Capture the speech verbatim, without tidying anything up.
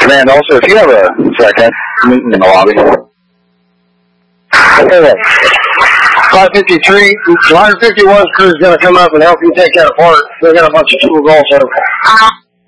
And also, if you have a second, meet me in the lobby. Okay. five fifty-three, one fifty-one crew is going to come up and help you take that apart. They got a bunch of tools also.